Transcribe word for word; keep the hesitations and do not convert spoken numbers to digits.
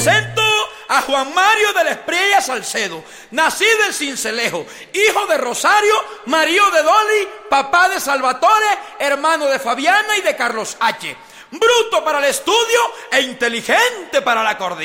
presento a Juan Mario de la Espriella Salcedo, nacido en Cincelejo, hijo de Rosario, marido de Dolly, papá de Salvatore, hermano de Fabiana y de Carlos H. Bruto para el estudio e inteligente para la acordeón.